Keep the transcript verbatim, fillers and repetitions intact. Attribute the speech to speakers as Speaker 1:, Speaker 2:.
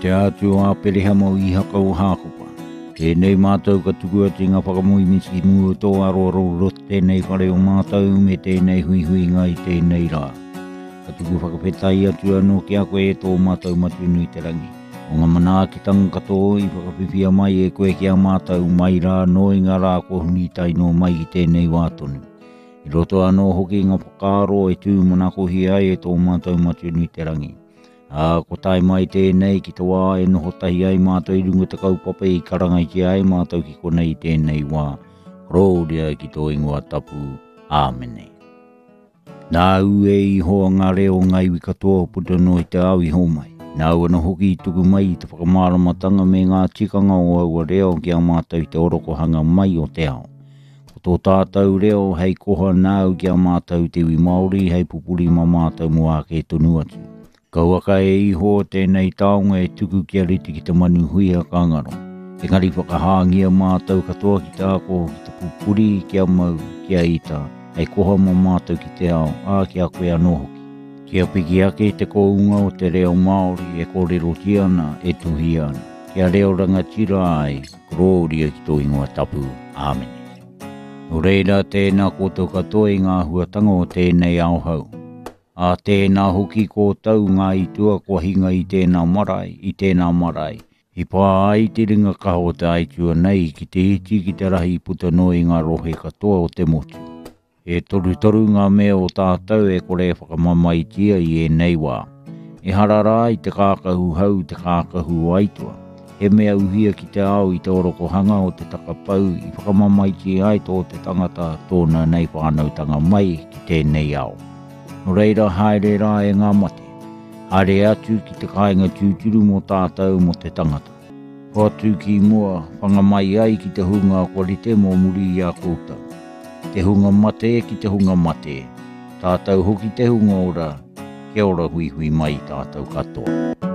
Speaker 1: te atu a pereha mau i haka o hākupa. Tēnei mātou ka tuku ati ngā whakamui misi mua tō aro rot tēnei whare o mātou me tēnei hui hui ngai tēnei rā. Ka tuku whakawhetai atu anō ki a koe e tō mātou matu nui te rangi. O ngā mana ki tangato i whakawhiwhia mai e koe ki a mātou mai rā no i ngā rā ko huni tai no mai i tēnei wātonu. I roto anō hoki ngā whakaro e tū mana ko hi ai e tō mātou matu nui te rangi. A ko tai mai tēnei ki te wā e noho tahi ai mātou i runga te kaupapa i karangai ki ai mātou ki konei tēnei wā. Rōria ki tō ingoa tapu. Āmene. Nā ue i hoa ngā reo ngai wi katoa puta no i te au i ho mai. Nā ua na hoki i tuku mai i te whakamāramatanga me ngā tikanga o aua reo ki a mātou i te oroko hanga mai o te ao. Ko tō tātou reo hei koha nāu ki a mātou te wi Māori hei pupuri ma mātou mua ke tonu atu. Kauaka e iho tēnei taonga e tuku kia riti ki te manu hui a kangaro. Engari whakahāngia mātou katoa ki te ako ki te pupuri kia mau kia ita. Hei koha ma mātou ki te ao, a kia koe anō hoki. Kia piki ake te kounga o te reo Māori e kōrero ki ana e tuhi ana. Kia reo rangatira ai, kororia ki tō ingoa tapu. Āmene. No reira tēnā kōtou katoa i ngā huatanga o tēnei ao hau. A tēnā hoki ko tau ngā itua kua hinga i tēnā marae, i tēnā marae. I pā ai te ringa kaho te aitua nei ki te iti ki te rahi puta no i ngā rohe katoa o te motu. E toru toru ngā mea o tātou e kore whakamamaitia i e nei wā. E harara i te kākahu hau te kākahu aitua. He mea uhia ki te ao i te oroko hanga o te takapau i whakamamaitia ai tō te tangata tōna nei whānautanga mai ki tēnei ao. No reira haere rā e ngā mate. Haere atu ki te kāinga tūturu mo tātou mo te tangata. Whatu ki mua, whangamai ai ki te hunga kwarite mō muri i a kōtau. Te hunga mate ki te hunga mate. Tātou hoki te hunga ora, kia ora hui hui mai tātou katoa.